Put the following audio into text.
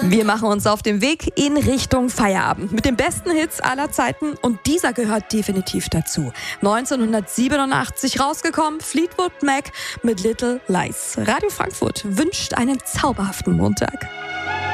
Wir machen uns auf den Weg in Richtung Feierabend mit den besten Hits aller Zeiten und dieser gehört definitiv dazu. 1987 rausgekommen, Fleetwood Mac mit Little Lies. Radio Frankfurt wünscht einen zauberhaften Montag.